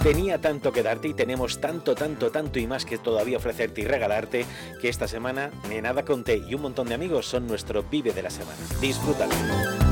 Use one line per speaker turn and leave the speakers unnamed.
Tenía tanto que darte y tenemos tanto y más que todavía ofrecerte y regalarte, que esta semana Nenada Conté y un montón de amigos son nuestro Vive de la semana. Disfrútalo.